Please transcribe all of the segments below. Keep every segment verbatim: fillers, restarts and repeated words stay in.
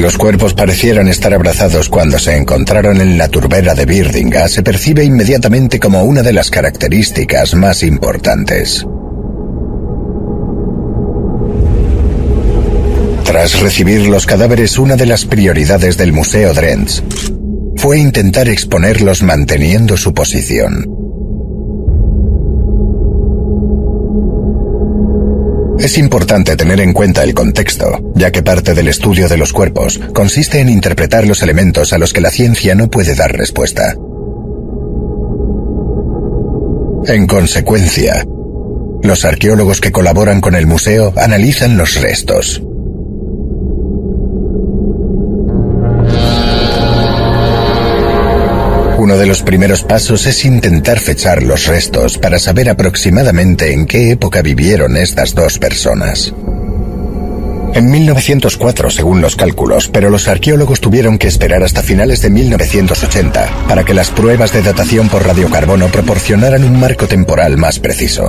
los cuerpos parecieran estar abrazados cuando se encontraron en la turbera de Birdinga se percibe inmediatamente como una de las características más importantes. Tras recibir los cadáveres, una de las prioridades del Museo Drents fue intentar exponerlos manteniendo su posición. Es importante tener en cuenta el contexto, ya que parte del estudio de los cuerpos consiste en interpretar los elementos a los que la ciencia no puede dar respuesta. En consecuencia, los arqueólogos que colaboran con el museo analizan los restos. Uno de los primeros pasos es intentar fechar los restos para saber aproximadamente en qué época vivieron estas dos personas. En mil novecientos cuatro, según los cálculos, pero los arqueólogos tuvieron que esperar hasta finales de mil novecientos ochenta para que las pruebas de datación por radiocarbono proporcionaran un marco temporal más preciso.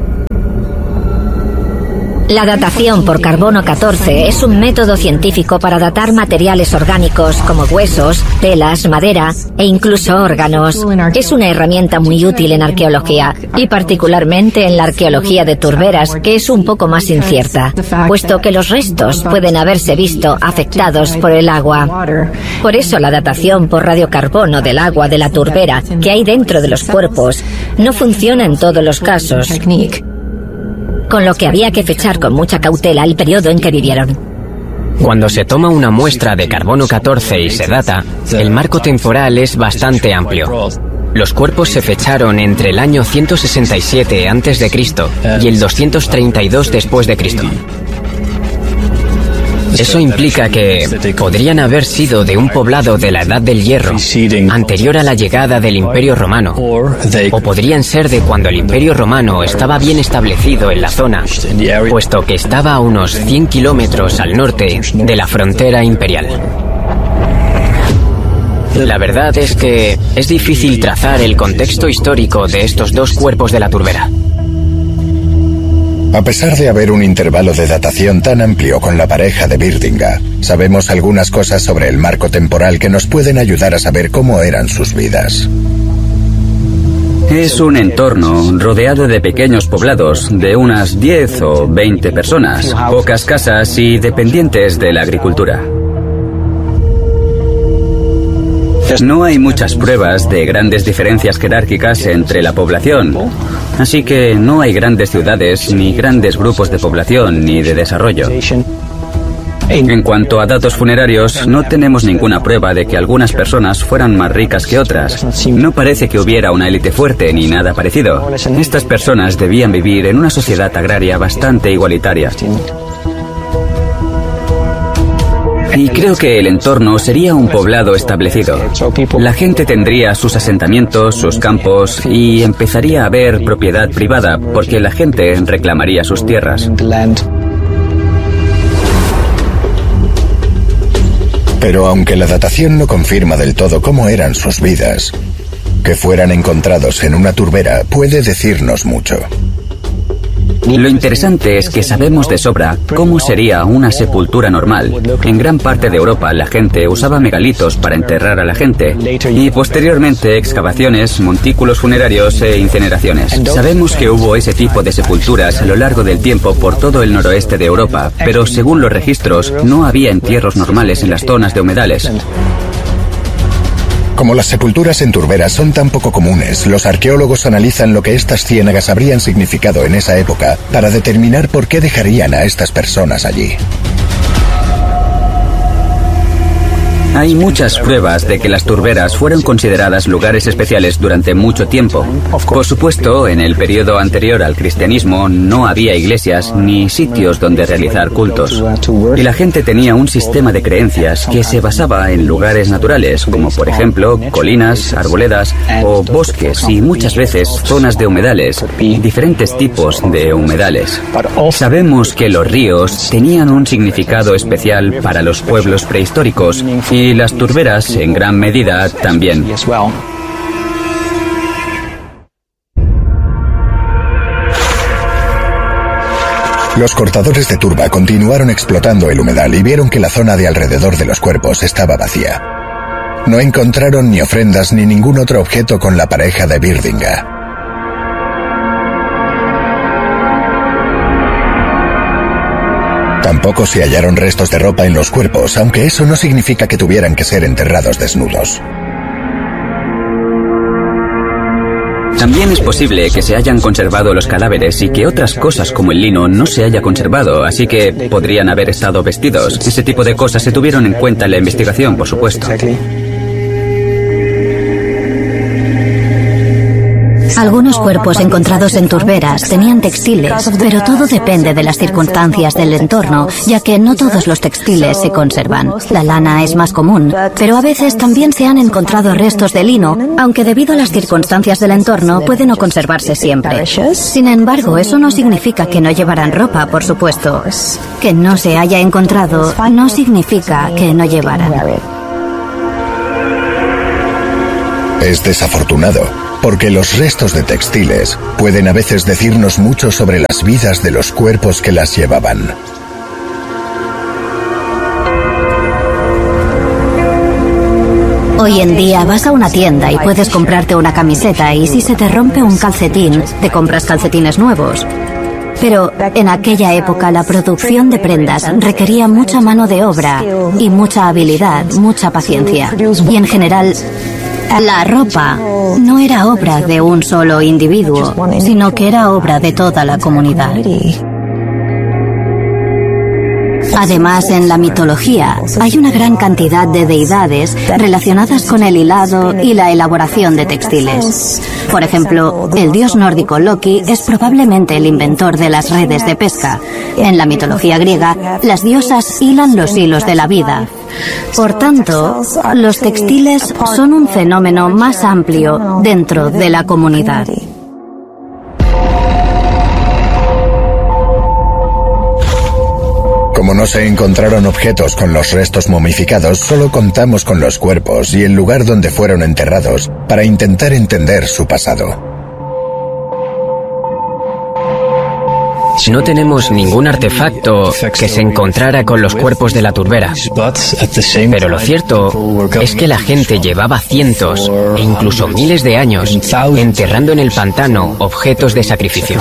La datación por carbono catorce es un método científico para datar materiales orgánicos como huesos, telas, madera e incluso órganos. Es una herramienta muy útil en arqueología y particularmente en la arqueología de turberas, que es un poco más incierta, puesto que los restos pueden haberse visto afectados por el agua. Por eso la datación por radiocarbono del agua de la turbera que hay dentro de los cuerpos no funciona en todos los casos, con lo que había que fechar con mucha cautela el periodo en que vivieron. Cuando se toma una muestra de carbono catorce y se data, el marco temporal es bastante amplio. Los cuerpos se fecharon entre el año ciento sesenta y siete antes de Cristo y el doscientos treinta y dos después de Cristo. Eso implica que podrían haber sido de un poblado de la Edad del Hierro, anterior a la llegada del Imperio Romano, o podrían ser de cuando el Imperio Romano estaba bien establecido en la zona, puesto que estaba a unos cien kilómetros al norte de la frontera imperial. La verdad es que es difícil trazar el contexto histórico de estos dos cuerpos de la turbera. A pesar de haber un intervalo de datación tan amplio con la pareja de Birdinga, sabemos algunas cosas sobre el marco temporal que nos pueden ayudar a saber cómo eran sus vidas. Es un entorno rodeado de pequeños poblados de unas diez o veinte personas, pocas casas y dependientes de la agricultura. No hay muchas pruebas de grandes diferencias jerárquicas entre la población, así que no hay grandes ciudades, ni grandes grupos de población, ni de desarrollo. En cuanto a datos funerarios, no tenemos ninguna prueba de que algunas personas fueran más ricas que otras. No parece que hubiera una élite fuerte ni nada parecido. Estas personas debían vivir en una sociedad agraria bastante igualitaria. Y creo que el entorno sería un poblado establecido. La gente tendría sus asentamientos, sus campos, y empezaría a haber propiedad privada, porque la gente reclamaría sus tierras. Pero aunque la datación no confirma del todo cómo eran sus vidas, que fueran encontrados en una turbera puede decirnos mucho. Lo interesante es que sabemos de sobra cómo sería una sepultura normal. En gran parte de Europa la gente usaba megalitos para enterrar a la gente y posteriormente excavaciones, montículos funerarios e incineraciones. Sabemos que hubo ese tipo de sepulturas a lo largo del tiempo por todo el noroeste de Europa, pero según los registros no había entierros normales en las zonas de humedales. Como las sepulturas en turberas son tan poco comunes, los arqueólogos analizan lo que estas ciénagas habrían significado en esa época para determinar por qué dejarían a estas personas allí. Hay muchas pruebas de que las turberas fueron consideradas lugares especiales durante mucho tiempo. Por supuesto, en el periodo anterior al cristianismo no había iglesias ni sitios donde realizar cultos. Y la gente tenía un sistema de creencias que se basaba en lugares naturales, como por ejemplo colinas, arboledas o bosques y muchas veces zonas de humedales, diferentes tipos de humedales. Sabemos que los ríos tenían un significado especial para los pueblos prehistóricos y las turberas, en gran medida, también. Los cortadores de turba continuaron explotando el humedal y vieron que la zona de alrededor de los cuerpos estaba vacía. No encontraron ni ofrendas ni ningún otro objeto con la pareja de Birdinga. Tampoco se hallaron restos de ropa en los cuerpos, aunque eso no significa que tuvieran que ser enterrados desnudos. También es posible que se hayan conservado los cadáveres y que otras cosas como el lino no se haya conservado, así que podrían haber estado vestidos. Ese tipo de cosas se tuvieron en cuenta en la investigación, por supuesto. Algunos cuerpos encontrados en turberas tenían textiles, pero todo depende de las circunstancias del entorno, ya que no todos los textiles se conservan. La lana es más común, pero a veces también se han encontrado restos de lino, aunque debido a las circunstancias del entorno puede no conservarse siempre. Sin embargo, eso no significa que no llevaran ropa, por supuesto. Que no se haya encontrado no significa que no llevaran. Es desafortunado, porque los restos de textiles pueden a veces decirnos mucho sobre las vidas de los cuerpos que las llevaban. Hoy en día vas a una tienda y puedes comprarte una camiseta y si se te rompe un calcetín, te compras calcetines nuevos. Pero en aquella época la producción de prendas requería mucha mano de obra y mucha habilidad, mucha paciencia. Y en general, la ropa no era obra de un solo individuo, sino que era obra de toda la comunidad. Además, en la mitología hay una gran cantidad de deidades relacionadas con el hilado y la elaboración de textiles. Por ejemplo, el dios nórdico Loki es probablemente el inventor de las redes de pesca. En la mitología griega, las diosas hilan los hilos de la vida. Por tanto, los textiles son un fenómeno más amplio dentro de la comunidad. Como no se encontraron objetos con los restos momificados, solo contamos con los cuerpos y el lugar donde fueron enterrados para intentar entender su pasado. No tenemos ningún artefacto que se encontrara con los cuerpos de la turbera. Pero lo cierto es que la gente llevaba cientos e incluso miles de años enterrando en el pantano objetos de sacrificio.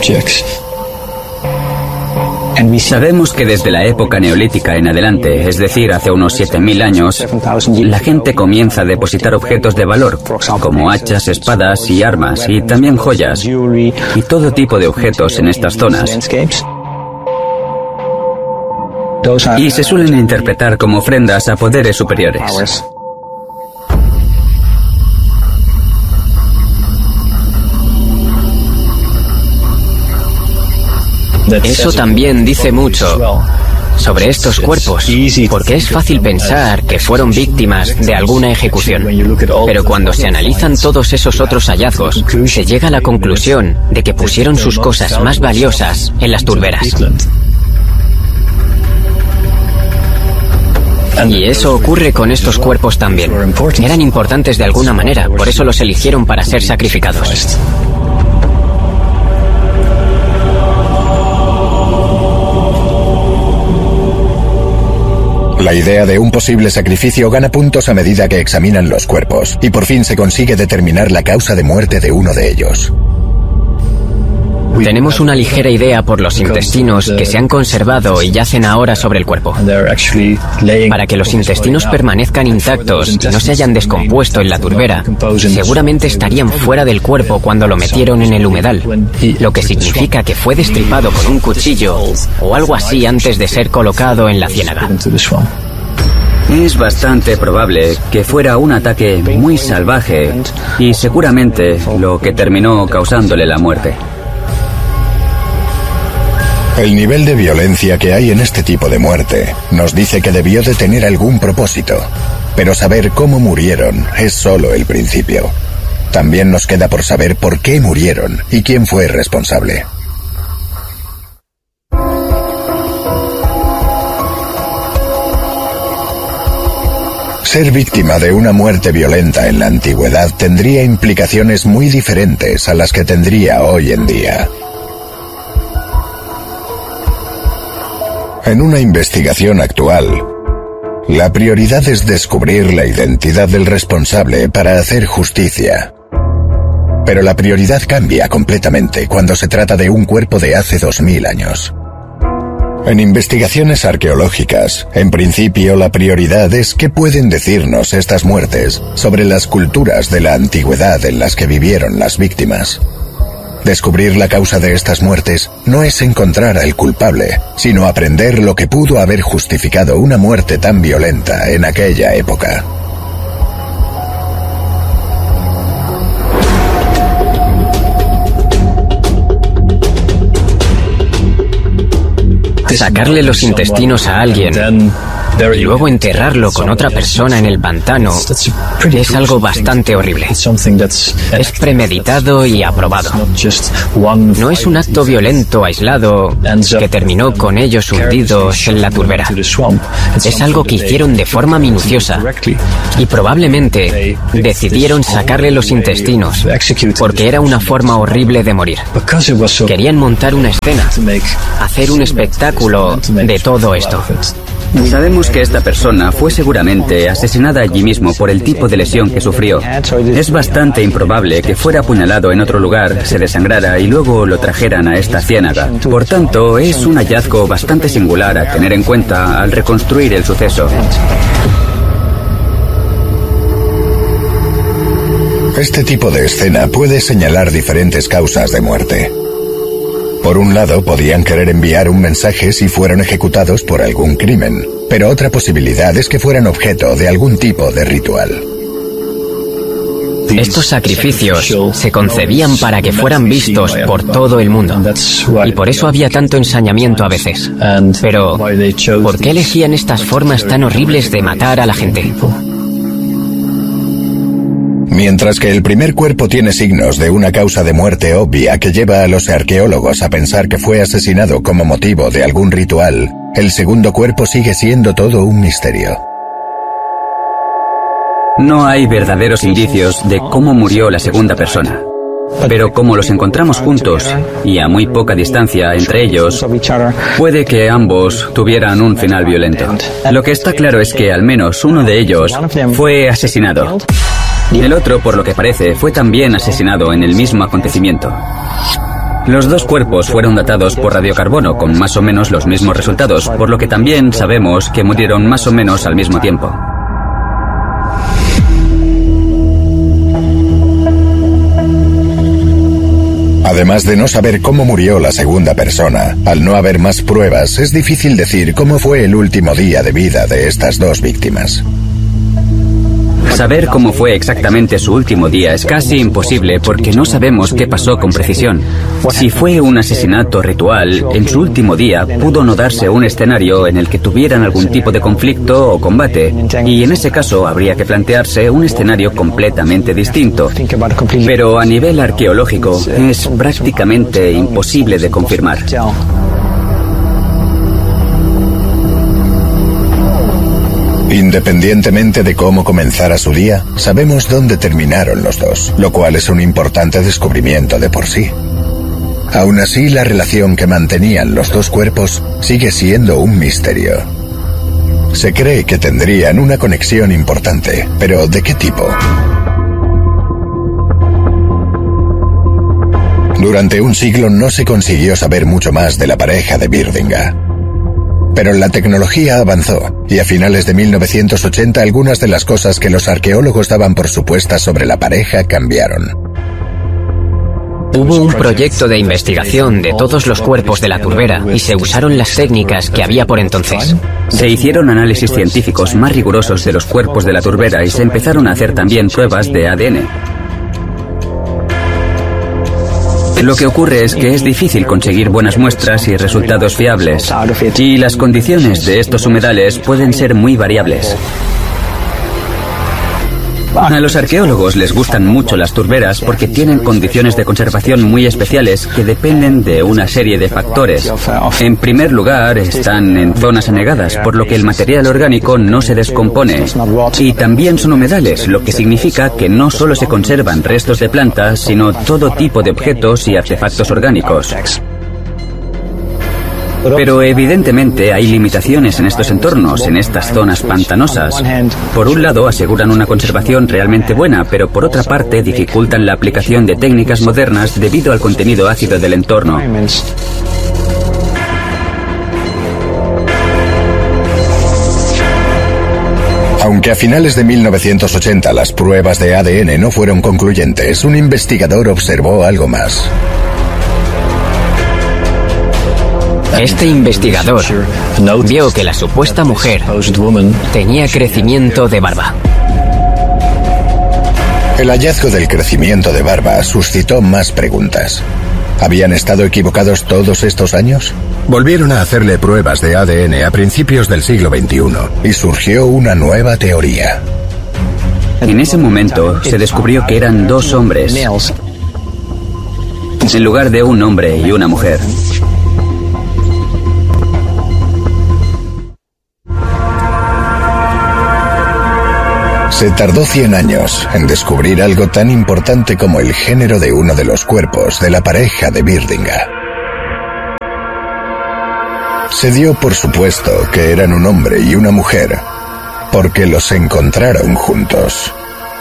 Sabemos que desde la época neolítica en adelante, es decir, hace unos siete mil años, la gente comienza a depositar objetos de valor, como hachas, espadas y armas, y también joyas, y todo tipo de objetos en estas zonas. Y se suelen interpretar como ofrendas a poderes superiores. Eso también dice mucho sobre estos cuerpos, porque es fácil pensar que fueron víctimas de alguna ejecución. Pero cuando se analizan todos esos otros hallazgos, se llega a la conclusión de que pusieron sus cosas más valiosas en las turberas. Y eso ocurre con estos cuerpos también. Eran importantes de alguna manera, por eso los eligieron para ser sacrificados. La idea de un posible sacrificio gana puntos a medida que examinan los cuerpos, y por fin se consigue determinar la causa de muerte de uno de ellos. Tenemos una ligera idea por los intestinos que se han conservado y yacen ahora sobre el cuerpo. Para que los intestinos permanezcan intactos y no se hayan descompuesto en la turbera, seguramente estarían fuera del cuerpo cuando lo metieron en el humedal, lo que significa que fue destripado con un cuchillo o algo así antes de ser colocado en la ciénaga. Es bastante probable que fuera un ataque muy salvaje y seguramente lo que terminó causándole la muerte. El nivel de violencia que hay en este tipo de muerte nos dice que debió de tener algún propósito, pero saber cómo murieron es solo el principio. También nos queda por saber por qué murieron y quién fue responsable. Ser víctima de una muerte violenta en la antigüedad tendría implicaciones muy diferentes a las que tendría hoy en día. En una investigación actual, la prioridad es descubrir la identidad del responsable para hacer justicia. Pero la prioridad cambia completamente cuando se trata de un cuerpo de hace dos mil años. En investigaciones arqueológicas, en principio la prioridad es qué pueden decirnos estas muertes sobre las culturas de la antigüedad en las que vivieron las víctimas. Descubrir la causa de estas muertes no es encontrar al culpable, sino aprender lo que pudo haber justificado una muerte tan violenta en aquella época. Sacarle los intestinos a alguien y luego enterrarlo con otra persona en el pantano es algo bastante horrible. Es premeditado y aprobado. No es un acto violento aislado que terminó con ellos hundidos en la turbera. Es algo que hicieron de forma minuciosa y probablemente decidieron sacarle los intestinos porque era una forma horrible de morir. Querían montar una escena, hacer un espectáculo de todo esto. Sabemos que esta persona fue seguramente asesinada allí mismo por el tipo de lesión que sufrió. Es bastante improbable que fuera apuñalado en otro lugar, se desangrara y luego lo trajeran a esta ciénaga. Por tanto, es un hallazgo bastante singular a tener en cuenta al reconstruir el suceso. Este tipo de escena puede señalar diferentes causas de muerte. Por un lado, podían querer enviar un mensaje si fueron ejecutados por algún crimen, pero otra posibilidad es que fueran objeto de algún tipo de ritual. Estos sacrificios se concebían para que fueran vistos por todo el mundo, y por eso había tanto ensañamiento a veces. Pero, ¿por qué elegían estas formas tan horribles de matar a la gente? Mientras que el primer cuerpo tiene signos de una causa de muerte obvia que lleva a los arqueólogos a pensar que fue asesinado como motivo de algún ritual, el segundo cuerpo sigue siendo todo un misterio. No hay verdaderos indicios de cómo murió la segunda persona. Pero como los encontramos juntos y a muy poca distancia entre ellos, puede que ambos tuvieran un final violento. Lo que está claro es que al menos uno de ellos fue asesinado. El otro, por lo que parece, fue también asesinado en el mismo acontecimiento. Los dos cuerpos fueron datados por radiocarbono con más o menos los mismos resultados, por lo que también sabemos que murieron más o menos al mismo tiempo. Además de no saber cómo murió la segunda persona, al no haber más pruebas, es difícil decir cómo fue el último día de vida de estas dos víctimas. Saber cómo fue exactamente su último día es casi imposible porque no sabemos qué pasó con precisión. Si fue un asesinato ritual, en su último día pudo no darse un escenario en el que tuvieran algún tipo de conflicto o combate, y en ese caso habría que plantearse un escenario completamente distinto. Pero a nivel arqueológico es prácticamente imposible de confirmar. Independientemente de cómo comenzara su día, sabemos dónde terminaron los dos, lo cual es un importante descubrimiento de por sí. Aún así, la relación que mantenían los dos cuerpos sigue siendo un misterio. Se cree que tendrían una conexión importante, pero ¿de qué tipo? Durante un siglo no se consiguió saber mucho más de la pareja de Birdinga. Pero la tecnología avanzó, y a finales de mil novecientos ochenta algunas de las cosas que los arqueólogos daban por supuestas sobre la pareja cambiaron. Hubo un proyecto de investigación de todos los cuerpos de la turbera y se usaron las técnicas que había por entonces. Se hicieron análisis científicos más rigurosos de los cuerpos de la turbera y se empezaron a hacer también pruebas de A D N. Lo que ocurre es que es difícil conseguir buenas muestras y resultados fiables, y las condiciones de estos humedales pueden ser muy variables. A los arqueólogos les gustan mucho las turberas porque tienen condiciones de conservación muy especiales que dependen de una serie de factores. En primer lugar, están en zonas anegadas, por lo que el material orgánico no se descompone. Y también son humedales, lo que significa que no solo se conservan restos de plantas, sino todo tipo de objetos y artefactos orgánicos. Pero evidentemente hay limitaciones en estos entornos, en estas zonas pantanosas. Por un lado aseguran una conservación realmente buena, pero por otra parte dificultan la aplicación de técnicas modernas debido al contenido ácido del entorno. Aunque a finales de mil novecientos ochenta las pruebas de A D N no fueron concluyentes, un investigador observó algo más. Este investigador vio que la supuesta mujer tenía crecimiento de barba. El hallazgo del crecimiento de barba suscitó más preguntas. ¿Habían estado equivocados todos estos años? Volvieron a hacerle pruebas de A D N a principios del siglo veintiuno y surgió una nueva teoría. En ese momento se descubrió que eran dos hombres, en lugar de un hombre y una mujer. Se tardó cien años en descubrir algo tan importante como el género de uno de los cuerpos de la pareja de Birdinga. Se dio por supuesto que eran un hombre y una mujer, porque los encontraron juntos.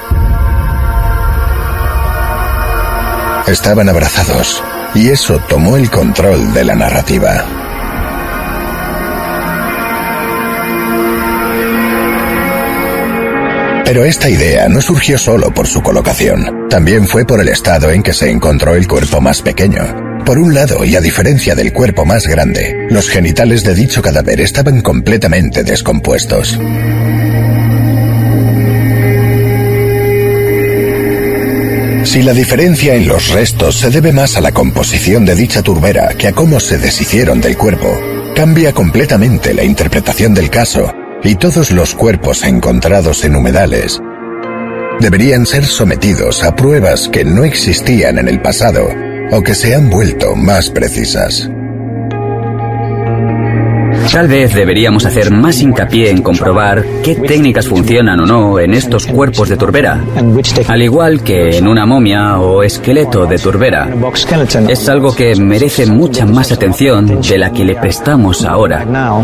Estaban abrazados, y eso tomó el control de la narrativa. Pero esta idea no surgió solo por su colocación, también fue por el estado en que se encontró el cuerpo más pequeño. Por un lado, y a diferencia del cuerpo más grande, los genitales de dicho cadáver estaban completamente descompuestos. Si la diferencia en los restos se debe más a la composición de dicha turbera que a cómo se deshicieron del cuerpo, cambia completamente la interpretación del caso, y todos los cuerpos encontrados en humedales deberían ser sometidos a pruebas que no existían en el pasado o que se han vuelto más precisas. Tal vez deberíamos hacer más hincapié en comprobar qué técnicas funcionan o no en estos cuerpos de turbera, al igual que en una momia o esqueleto de turbera. Es algo que merece mucha más atención de la que le prestamos ahora.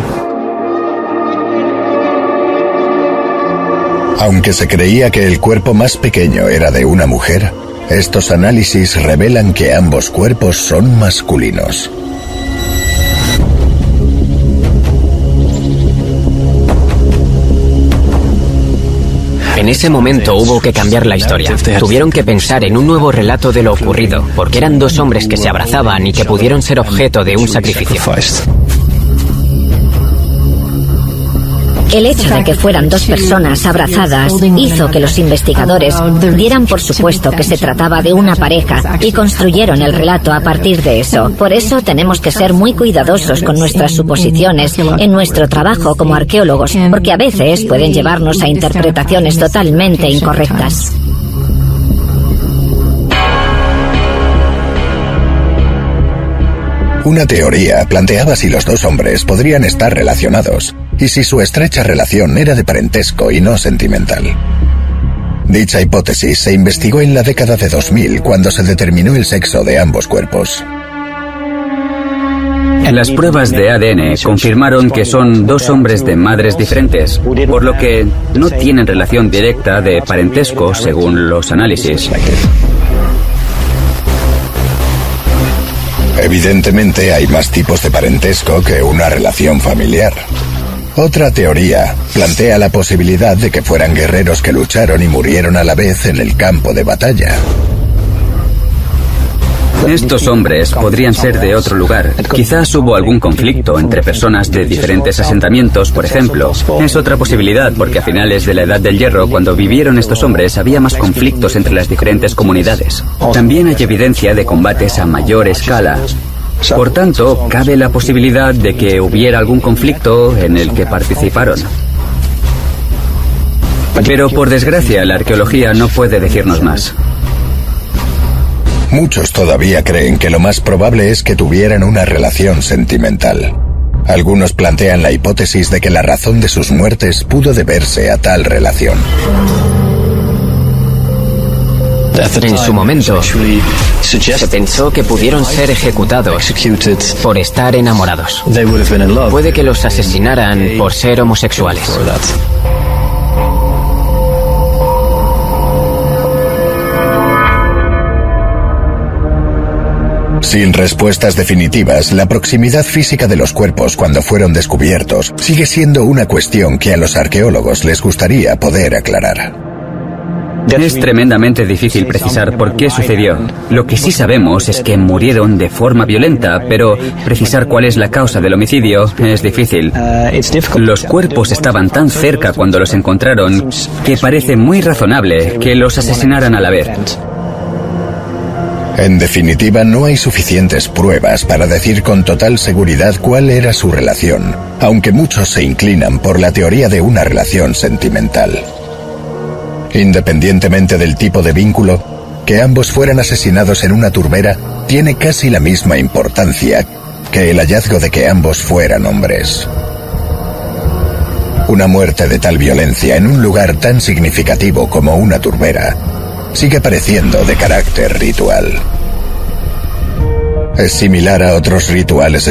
Aunque se creía que el cuerpo más pequeño era de una mujer, estos análisis revelan que ambos cuerpos son masculinos. En ese momento hubo que cambiar la historia. Tuvieron que pensar en un nuevo relato de lo ocurrido, porque eran dos hombres que se abrazaban y que pudieron ser objeto de un sacrificio. El hecho de que fueran dos personas abrazadas hizo que los investigadores dieran por supuesto que se trataba de una pareja y construyeron el relato a partir de eso. Por eso tenemos que ser muy cuidadosos con nuestras suposiciones en nuestro trabajo como arqueólogos, porque a veces pueden llevarnos a interpretaciones totalmente incorrectas. Una teoría planteaba si los dos hombres podrían estar relacionados y si su estrecha relación era de parentesco y no sentimental. Dicha hipótesis se investigó en la década de dos mil cuando se determinó el sexo de ambos cuerpos. Las pruebas de A D N confirmaron que son dos hombres de madres diferentes, por lo que no tienen relación directa de parentesco según los análisis. Evidentemente hay más tipos de parentesco que una relación familiar. Otra teoría plantea la posibilidad de que fueran guerreros que lucharon y murieron a la vez en el campo de batalla. Estos hombres podrían ser de otro lugar. Quizás hubo algún conflicto entre personas de diferentes asentamientos, por ejemplo. Es otra posibilidad porque a finales de la Edad del Hierro, cuando vivieron estos hombres, había más conflictos entre las diferentes comunidades. También hay evidencia de combates a mayor escala. Por tanto, cabe la posibilidad de que hubiera algún conflicto en el que participaron. Pero por desgracia, la arqueología no puede decirnos más. Muchos todavía creen que lo más probable es que tuvieran una relación sentimental. Algunos plantean la hipótesis de que la razón de sus muertes pudo deberse a tal relación. En su momento, se pensó que pudieron ser ejecutados por estar enamorados. Puede que los asesinaran por ser homosexuales. Sin respuestas definitivas, la proximidad física de los cuerpos cuando fueron descubiertos sigue siendo una cuestión que a los arqueólogos les gustaría poder aclarar. Es tremendamente difícil precisar por qué sucedió. Lo que sí sabemos es que murieron de forma violenta, pero precisar cuál es la causa del homicidio es difícil. Los cuerpos estaban tan cerca cuando los encontraron que parece muy razonable que los asesinaran a la vez. En definitiva, no hay suficientes pruebas para decir con total seguridad cuál era su relación, aunque muchos se inclinan por la teoría de una relación sentimental. Independientemente del tipo de vínculo, que ambos fueran asesinados en una turbera tiene casi la misma importancia que el hallazgo de que ambos fueran hombres. Una muerte de tal violencia en un lugar tan significativo como una turbera sigue pareciendo de carácter ritual. Es similar a otros rituales